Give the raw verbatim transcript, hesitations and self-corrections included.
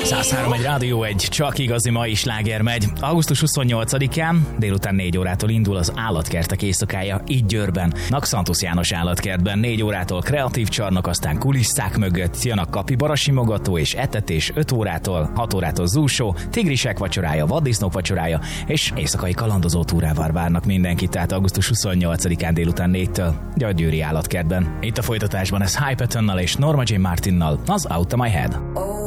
száz három egy Rádió egy, csak igazi mai sláger megy. augusztus huszonnyolcadikán délután négy órától indul az Állatkertek éjszakája itt Győrben. Naxantusz János Állatkertben négy órától kreatív csarnok, aztán kulisszák mögött jön a kapibara simogató és etetés öt órától, hat órától zúsó, tigrisek vacsorája, vaddisznók vacsorája és éjszakai kalandozó túrával várnak mindenkit, tehát augusztus huszonnyolcadikán délután négytől a Győri Állatkertben. Itt a folytatásban ez Hypetonnal és Norma J. Martinnal az Out of My Head.